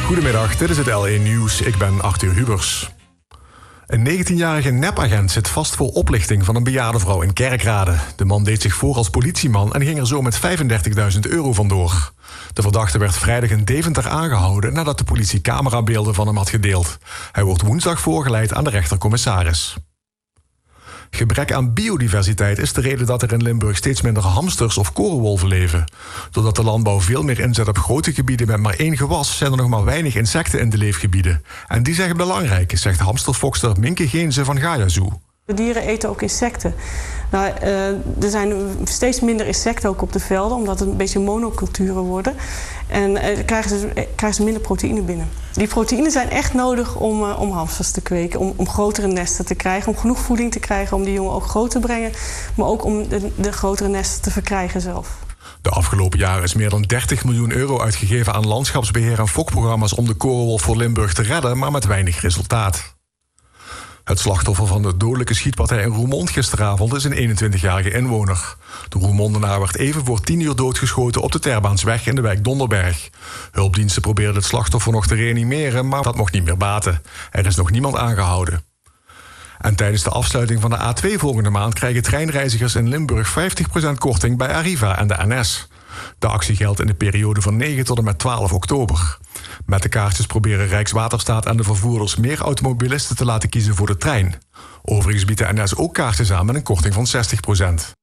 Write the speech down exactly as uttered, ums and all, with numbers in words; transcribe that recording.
Goedemiddag, dit is het L één Nieuws. Ik ben Arthur Hubers. Een negentienjarige nepagent zit vast voor oplichting van een bejaarde vrouw in Kerkrade. De man deed zich voor als politieman en ging er zo met vijfendertigduizend euro vandoor. De verdachte werd vrijdag in Deventer aangehouden nadat de politie camerabeelden van hem had gedeeld. Hij wordt woensdag voorgeleid aan de rechtercommissaris. Gebrek aan biodiversiteit is de reden dat er in Limburg steeds minder hamsters of korenwolven leven. Doordat de landbouw veel meer inzet op grote gebieden met maar één gewas, zijn er nog maar weinig insecten in de leefgebieden. En die zijn belangrijk, zegt hamsterfokster Minke Geense van Gaia Zoo. De dieren eten ook insecten. Nou, uh, er zijn steeds minder insecten ook op de velden, omdat het een beetje monoculturen worden. En uh, krijgen, ze, krijgen ze minder proteïne binnen. Die proteïnen zijn echt nodig om, uh, om hamsters te kweken, om, om grotere nesten te krijgen, om genoeg voeding te krijgen om die jongen ook groot te brengen, maar ook om de, de grotere nesten te verkrijgen zelf. De afgelopen jaren is meer dan dertig miljoen euro uitgegeven aan landschapsbeheer en fokprogramma's om de korenwolf voor Limburg te redden, maar met weinig resultaat. Het slachtoffer van de dodelijke schietpartij in Roermond gisteravond is een eenentwintigjarige inwoner. De Roermondenaar werd even voor tien uur doodgeschoten op de Terbaansweg in de wijk Donderberg. Hulpdiensten probeerden het slachtoffer nog te reanimeren, maar dat mocht niet meer baten. Er is nog niemand aangehouden. En tijdens de afsluiting van de A twee volgende maand krijgen treinreizigers in Limburg vijftig procent korting bij Arriva en de N S. De actie geldt in de periode van negen tot en met twaalf oktober. Met de kaartjes proberen Rijkswaterstaat en de vervoerders meer automobilisten te laten kiezen voor de trein. Overigens biedt de N S ook kaartjes aan met een korting van zestig procent.